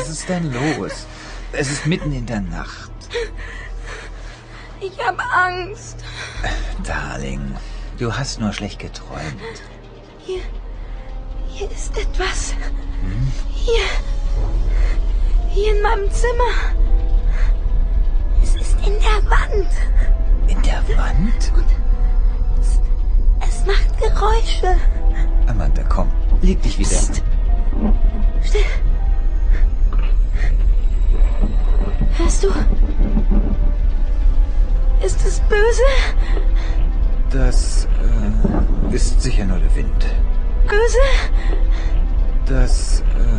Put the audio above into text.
ist denn los? Es ist mitten in der Nacht. Ich habe Angst. Darling, du hast nur schlecht geträumt. Hier ist etwas. Hier in meinem Zimmer. Es ist in der Wand. In der Wand? Und es macht Geräusche. Amanda, komm, leg dich wieder. Psst. Still. Hörst du? Ist es böse? Das ist sicher nur der Wind. Böse? Das